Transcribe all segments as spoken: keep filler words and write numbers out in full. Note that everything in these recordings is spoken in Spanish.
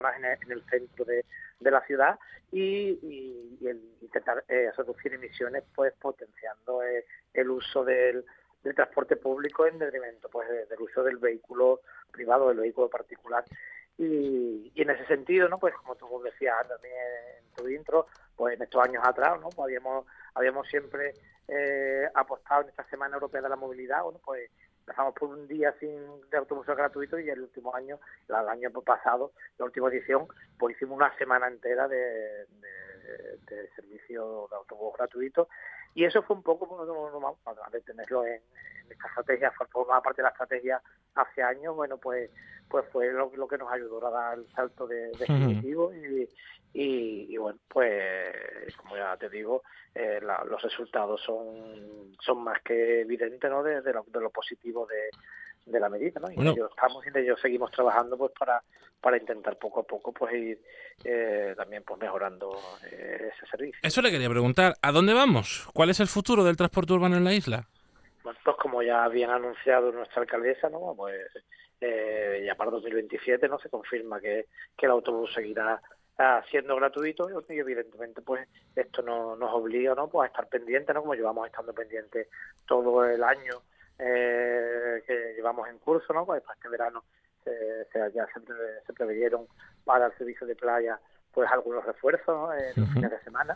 en el, en el centro de, de la ciudad y, y, y el intentar eh, reducir emisiones, pues potenciando eh, el uso del, del transporte público en detrimento pues de, del uso del vehículo privado, del vehículo particular. Y, y en ese sentido, ¿no? Pues como tú decías también en tu intro, pues en estos años atrás, ¿no? Pues habíamos, habíamos siempre eh, apostado en esta Semana Europea de la Movilidad, bueno, pues empezamos por un día sin de autobuses gratuitos y el último año, el año pasado, la última edición, pues hicimos una semana entera de, de, de servicio de autobús gratuito. Y eso fue un poco, bueno, además de tenerlo en, en esta estrategia, formaba parte de la estrategia hace años, bueno, pues pues fue lo, lo que nos ayudó a dar el salto de, definitivo uh-huh. y, y, y bueno, pues como ya te digo, eh, la, los resultados son son más que evidentes, ¿no? De, de, lo, de lo positivo de, de la medida, ¿no? Y bueno, en ello estamos y en ello seguimos trabajando pues para para intentar poco a poco pues ir eh, también pues mejorando eh, ese servicio. Eso le quería preguntar, ¿a dónde vamos? ¿Cuál es el futuro del transporte urbano en la isla? Bueno, pues como ya habían anunciado nuestra alcaldesa, ¿no? Pues eh, ya para dos mil veintisiete no se confirma que, que el autobús seguirá uh, siendo gratuito y evidentemente pues esto no, nos obliga, ¿no? Pues a estar pendientes, ¿no? Como llevamos estando pendientes todo el año eh, que llevamos en curso, ¿no? Pues para este verano eh, se, ya se, se preveyeron para el servicio de playa pues algunos refuerzos, ¿no? En los uh-huh. fines de semana.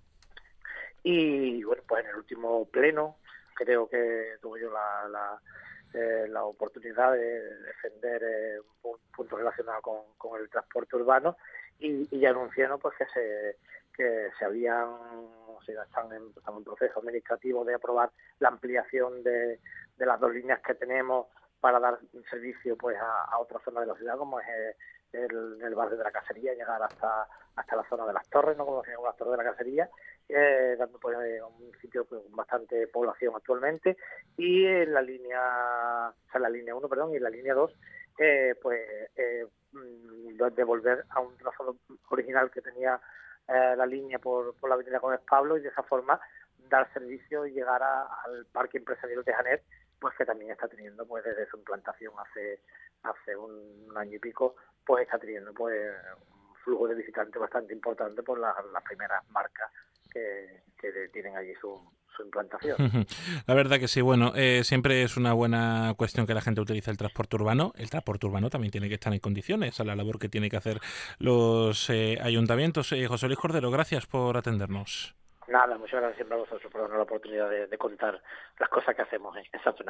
Y bueno, pues en el último pleno creo que tuve yo la, la, eh, la oportunidad de defender eh, un punto relacionado con, con el transporte urbano y, y ya anuncié, ¿no? Pues que se que se habían, o sea, están en, están en proceso administrativo de aprobar la ampliación de, de las dos líneas que tenemos para dar servicio pues a, a otra zona de la ciudad, como es el, el barrio de la Casería, llegar hasta hasta la zona de las Torres, ¿no? Como se llama las Torres de la Casería, eh, dando pues un sitio con bastante población actualmente, y en la línea, o sea, la línea uno, perdón, y en la línea dos, eh, pues eh, devolver a un trazado original que tenía eh, la línea por, por la avenida Gómez Pablo, y de esa forma dar servicio y llegar a, al Parque Empresarial de Janet, pues que también está teniendo, pues desde su implantación hace hace un, un año y pico, pues está teniendo pues un flujo de visitantes bastante importante por las la primeras marcas que, que tienen allí su, su implantación. La verdad que sí, bueno, eh, siempre es una buena cuestión que la gente utilice el transporte urbano. El transporte urbano también tiene que estar en condiciones, a la labor que tiene que hacer los eh, ayuntamientos. Eh, José Luis Cordero, gracias por atendernos. Nada, muchas gracias siempre a vosotros por darnos la oportunidad de, de contar las cosas que hacemos en esa zona.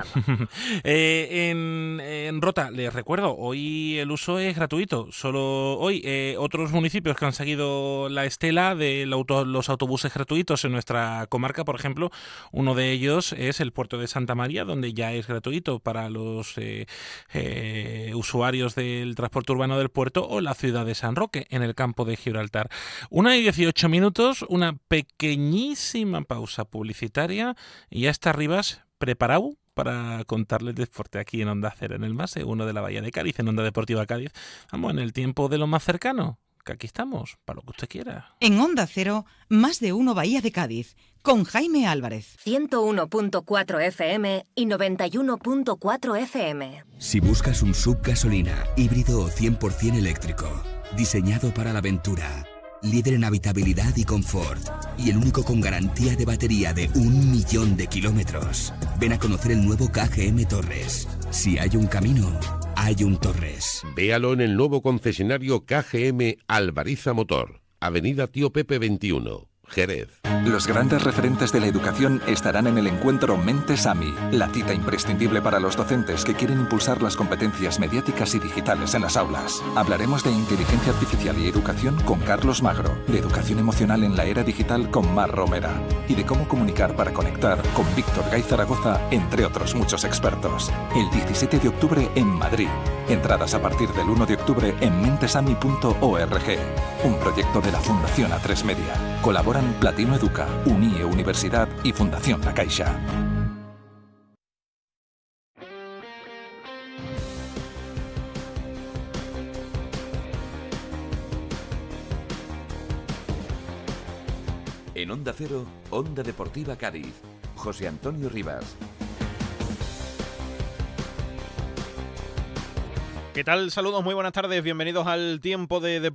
eh, en, en Rota, les recuerdo, hoy el uso es gratuito. Solo hoy eh, otros municipios que han seguido la estela de auto, los autobuses gratuitos en nuestra comarca, por ejemplo, uno de ellos es el puerto de Santa María, donde ya es gratuito para los eh, eh, usuarios del transporte urbano del puerto, o la ciudad de San Roque, en el campo de Gibraltar. Una y dieciocho minutos, una pequeña pausa publicitaria y ya está Rivas preparado para contarles deporte aquí en Onda Cero, en el Más uno de la Bahía de Cádiz, en Onda Deportiva Cádiz. Vamos, en el tiempo de lo más cercano, que aquí estamos, para lo que usted quiera. En Onda Cero, Más de uno Bahía de Cádiz, con Jaime Álvarez. ciento uno punto cuatro F M y noventa y uno punto cuatro F M. Si buscas un sub gasolina, híbrido o cien por ciento eléctrico, diseñado para la aventura, líder en habitabilidad y confort, y el único con garantía de batería de un millón de kilómetros. Ven a conocer el nuevo K G M Torres. Si hay un camino, hay un Torres. Véalo en el nuevo concesionario K G M Alvariza Motor, Avenida Tío Pepe veintiuno, Jerez. Los grandes referentes de la educación estarán en el encuentro Mentes AMI, la cita imprescindible para los docentes que quieren impulsar las competencias mediáticas y digitales en las aulas. Hablaremos de inteligencia artificial y educación con Carlos Magro, de educación emocional en la era digital con Mar Romera, y de cómo comunicar para conectar con Víctor Gay Zaragoza, entre otros muchos expertos. El diecisiete de octubre en Madrid. Entradas a partir del uno de octubre en mentesami punto org. Un proyecto de la Fundación A tres Media. Colaboran Platino Educa, UNIE Universidad y Fundación La Caixa. En Onda Cero, Onda Deportiva Cádiz. José Antonio Rivas. ¿Qué tal? Saludos, muy buenas tardes, bienvenidos al Tiempo de Deportes.